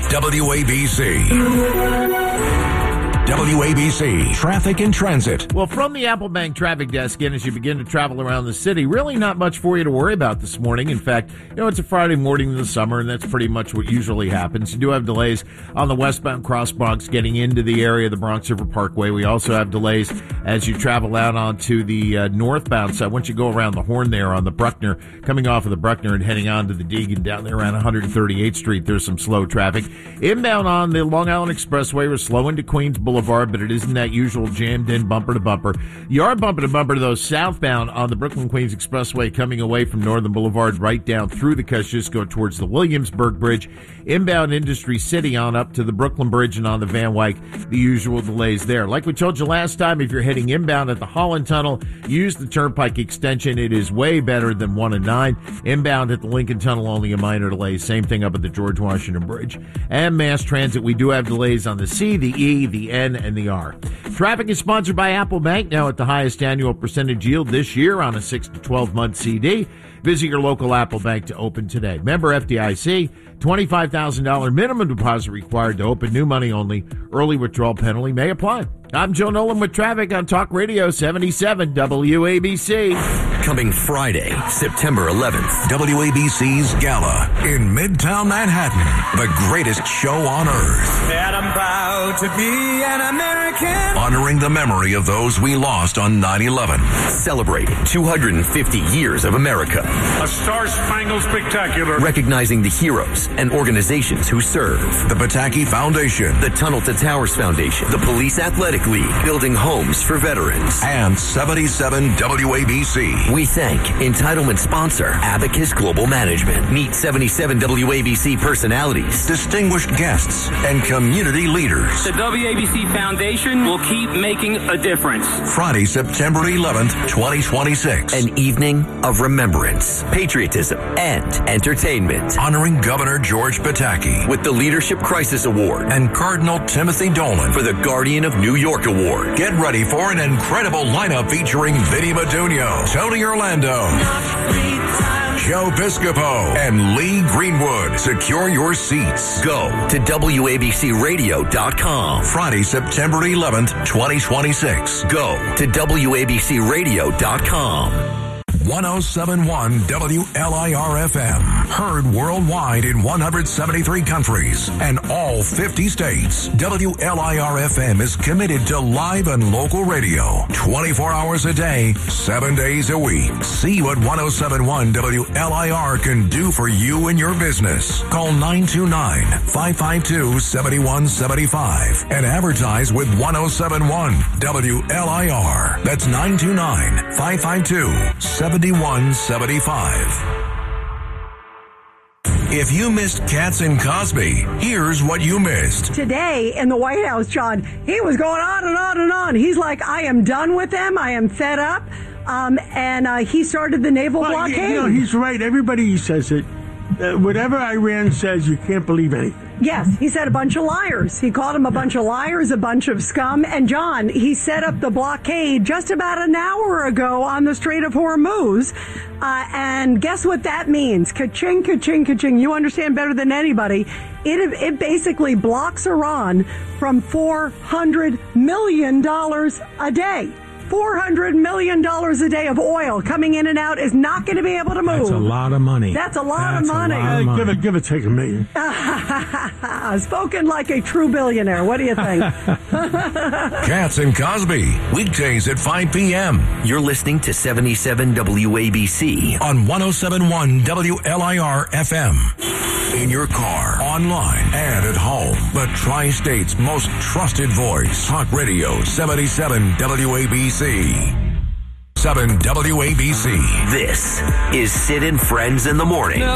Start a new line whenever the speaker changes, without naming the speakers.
WABC. WABC Traffic and Transit.
Well, from the Apple Bank traffic desk, and as you begin to travel around the city, really not much for you to worry about this morning. In fact, it's a Friday morning in the summer, and that's pretty much what usually happens. You do have delays on the westbound cross Bronx getting into the area of the Bronx River Parkway. We also have delays as you travel out onto the northbound side. Once you go around the Horn there on the Bruckner, coming off of the Bruckner and heading on to the Deegan down there around 138th Street, there's some slow traffic. Inbound on the Long Island Expressway, we're slow into Queens Boulevard, but it isn't that usual jammed in bumper to bumper. You are bumper to bumper, though, southbound on the Brooklyn-Queens Expressway coming away from Northern Boulevard right down through the Kosciuszko towards the Williamsburg Bridge. Inbound Industry City on up to the Brooklyn Bridge and on the Van Wyck, the usual delays there. Like we told you last time, if you're heading inbound at the Holland Tunnel, use the Turnpike extension. It is way better than 1 and 9. Inbound at the Lincoln Tunnel, only a minor delay. Same thing up at the George Washington Bridge. And mass transit, we do have delays on the C, the E, the N, and the R. Traffic is sponsored by Apple Bank, now at the highest annual percentage yield this year on a 6 to 12-month CD. Visit your local Apple Bank to open today. Member FDIC, $25,000 minimum deposit required to open, new money only. Early withdrawal penalty may apply. I'm Joe Nolan with traffic on Talk Radio 77 WABC.
Coming Friday, September 11th, WABC's Gala in Midtown Manhattan, the greatest show on earth.
And I'm proud to be an American.
Honoring the memory of those we lost on 9/11. Celebrating 250 years of America.
A Star-Spangled Spectacular.
Recognizing the heroes and organizations who serve. The Pataki Foundation. The Tunnel to Towers Foundation. The Police Athletic League. Building homes for veterans. And 77 WABC. We thank entitlement sponsor Abacus Global Management. Meet 77 WABC personalities, distinguished guests, and community leaders.
The WABC Foundation will keep making a difference.
Friday, September 11th, 2026. An evening of remembrance, patriotism, and entertainment. Honoring Governor George Pataki with the Leadership Crisis Award and Cardinal Timothy Dolan for the Guardian of New York Award. Get ready for an incredible lineup featuring Vinnie Madunio, Tony Orlando, Joe Piscopo, and Lee Greenwood. Secure your seats. Go to WABCRadio.com. Friday, September 11th, 2026. Go to WABCRadio.com. 107.1 WLIR-FM. Heard worldwide in 173 countries and all 50 states. WLIR-FM is committed to live and local radio 24 hours a day, 7 days a week. See what 107.1 WLIR can do for you and your business. Call 929-552-7175 and advertise with 107.1 WLIR. That's 929-552-7175. If you missed Katz and Cosby, here's what you missed.
Today in the White House, John, he was going on and on and on. He's like, I am done with them. I am fed up. And he started the naval blockade.
He's right. Everybody says it. Whatever Iran says, you can't believe anything.
Yes, he said a bunch of liars. He called them a bunch of liars, a bunch of scum. And, John, he set up the blockade just about an hour ago on the Strait of Hormuz. And guess what that means? Ka-ching, ka-ching, ka-ching. You understand better than anybody. It basically blocks Iran from $400 million a day. $400 million a day of oil coming in and out is not going to be able to move.
That's a lot of money.
That's a lot of money.
Give it, take $1 million.
Spoken like a true billionaire. What do you think?
Katz and Cosby, weekdays at 5 p.m. You're listening to 77 WABC on 107.1 WLIR-FM. In your car, online, and at home. The Tri-State's most trusted voice. Talk Radio 77 WABC. 7 WABC. This is Sid and Friends in the Morning.